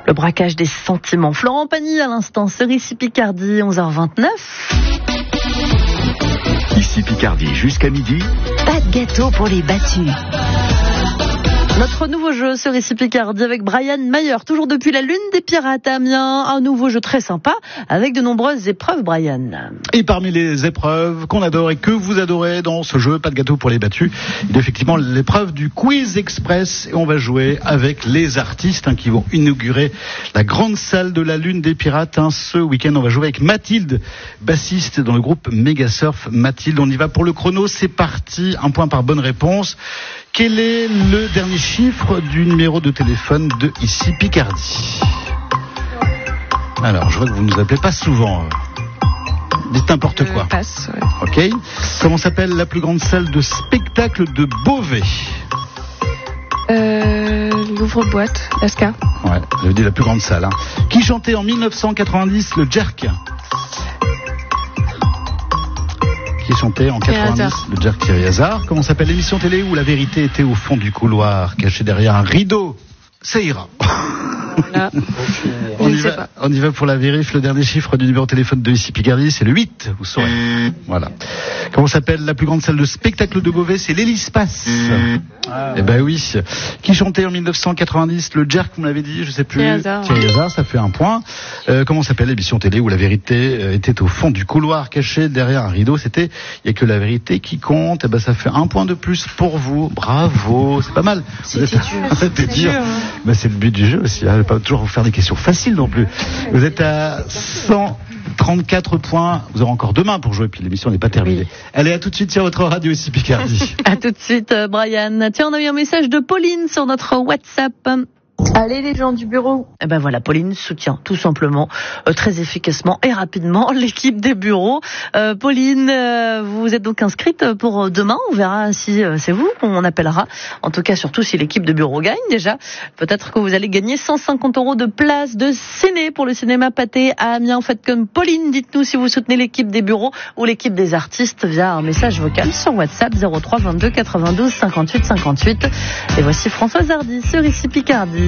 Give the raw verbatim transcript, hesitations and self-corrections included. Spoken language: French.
Le braquage des sentiments. Florent Pagny à l'instant, Cerisy Picardie, onze heures vingt-neuf. Ici Picardie, jusqu'à midi. Pas de gâteau pour les battus. Notre nouveau jeu Cerisy Picardie avec Brian Mayer, toujours depuis la Lune des Pirates à Amiens. Un nouveau jeu très sympa avec de nombreuses épreuves, Brian. Et parmi les épreuves qu'on adore et que vous adorez dans ce jeu, pas de gâteau pour les battus, il y a effectivement l'épreuve du Quiz Express. Et on va jouer avec les artistes hein, qui vont inaugurer la grande salle de la Lune des Pirates. Hein. Ce week-end, on va jouer avec Mathilde, bassiste dans le groupe Megasurf. Mathilde, on y va pour le chrono. C'est parti, un point par bonne réponse. Quel est le dernier chiffre du numéro de téléphone de Ici Picardie? Alors, je vois que vous ne nous appelez pas souvent. Dites n'importe quoi. Euh, passe, ouais. Ok. Comment s'appelle la plus grande salle de spectacle de Beauvais? Euh, l'ouvre-boîte, l'Asca. Ouais, j'avais dit la plus grande salle. Hein. Qui chantait en mille neuf cent quatre-vingt-dix le Jerk? Qui chantait en quatre-vingt-dix le Jerk Thierry Hazard. Comment s'appelle l'émission télé où la vérité était au fond du couloir, cachée derrière un rideau? Ça ira. Voilà. on, Je y ne sais va, pas. on y va pour la vérif. Le dernier chiffre du numéro de téléphone de Ici Picardie, c'est le huit, vous saurez. Voilà. Comment s'appelle la plus grande salle de spectacle de Beauvais? C'est l'Hélice-Passe. Ah, eh ben oui. Qui chantait en mille neuf cent quatre-vingt-dix le Jerk, vous m'avez dit, je sais plus. Thierry Hazard. Thierry Hazard, ça fait un point. Euh, comment s'appelle l'émission télé où la vérité euh, était au fond du couloir, cachée derrière un rideau? C'était il y a que la vérité qui compte. Eh ben ça fait un point de plus pour vous. Bravo, c'est pas mal. C'était Vous êtes- dur. C'était C'était dur. dur, hein. Ben, c'est le but du jeu aussi. Hein. Pas toujours vous faire des questions faciles non plus. Vous êtes à cent trente-quatre points. Vous aurez encore demain pour jouer, puis l'émission n'est pas terminée. Oui. Allez, à tout de suite sur votre radio Ici Picardie. À tout de suite, euh, Brian. Tiens, on a eu un message de Pauline sur notre WhatsApp. Allez les gens du bureau. Eh ben voilà, Pauline soutient tout simplement, euh, très efficacement et rapidement l'équipe des bureaux. Euh, Pauline, euh, vous êtes donc inscrite pour demain. On verra si euh, c'est vous qu'on appellera. En tout cas, surtout si l'équipe de bureau gagne déjà. Peut-être que vous allez gagner cent cinquante euros de place de ciné pour le cinéma Pâté à Amiens. Faites comme Pauline. Dites-nous si vous soutenez l'équipe des bureaux ou l'équipe des artistes via un message vocal sur WhatsApp zéro trois vingt-deux quatre-vingt-douze cinquante-huit cinquante-huit. Et voici Françoise Hardy sur Ici Picardie.